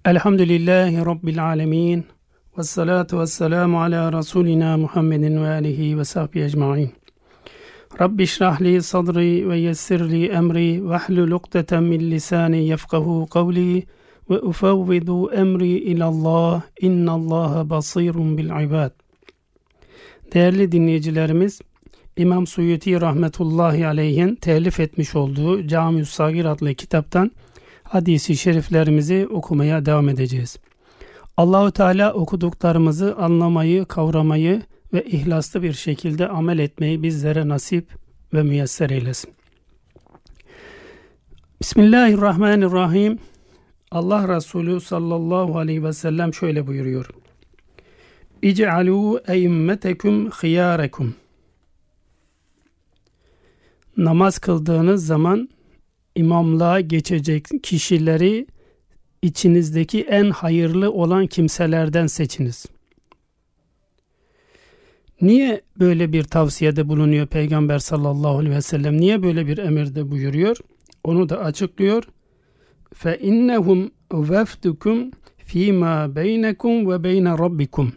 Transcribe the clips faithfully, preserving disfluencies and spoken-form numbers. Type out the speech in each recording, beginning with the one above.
Elhamdülillahi Rabbil alemin. Ve salatu ve selamu ala Resulina Muhammedin ve alihi ve sahbihi ecma'in. Rabbi şrahli sadri ve yessirli emri ve hlul ukdeten min lisani yefkahu kavli ve ufevvidu emri ilallah. İnnallaha basirun bil ibad. Değerli dinleyicilerimiz, İmam Suyuti rahmetullahi aleyhin telif etmiş olduğu Cami-ü Sagir adlı kitaptan hadis-i şeriflerimizi okumaya devam edeceğiz. Allahu Teala okuduklarımızı anlamayı, kavramayı ve ihlaslı bir şekilde amel etmeyi bizlere nasip ve müyesser eylesin. Bismillahirrahmanirrahim. Allah Resulü sallallahu aleyhi ve sellem şöyle buyuruyor. İc'alû eimmetekum khiyârekum. Namaz kıldığınız zaman imamlığa geçecek kişileri içinizdeki en hayırlı olan kimselerden seçiniz. Niye böyle bir tavsiyede bulunuyor Peygamber sallallahu aleyhi ve sellem? Niye böyle bir emirde buyuruyor? Onu da açıklıyor. فَاِنَّهُمْ وَفْدُكُمْ ف۪ي مَا بَيْنَكُمْ وَبَيْنَ رَبِّكُمْ.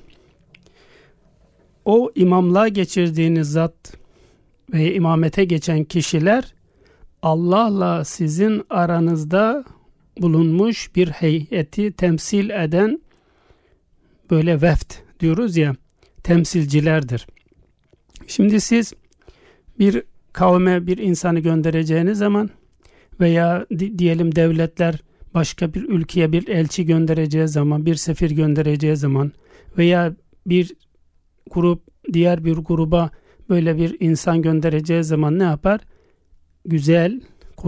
O imamlığa geçirdiğiniz zat ve imamete geçen kişiler Allah'la sizin aranızda bulunmuş bir heyeti temsil eden, böyle vefd diyoruz ya, temsilcilerdir. Şimdi siz bir kavme bir insanı göndereceğiniz zaman veya diyelim devletler başka bir ülkeye bir elçi göndereceği zaman, bir sefir göndereceği zaman veya bir grup diğer bir gruba böyle bir insan göndereceği zaman ne yapar? Güzel,